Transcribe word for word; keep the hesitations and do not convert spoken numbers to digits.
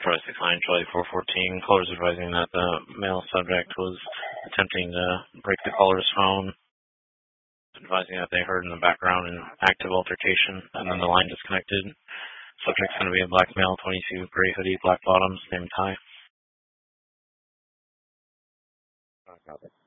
Troy six nine, Charlie four fourteen. Callers advising that the male subject was attempting to break the caller's phone, advising that they heard in the background an active altercation, and then the line disconnected. Subject's going to be a black male, twenty-two, gray hoodie, black bottoms, name tie.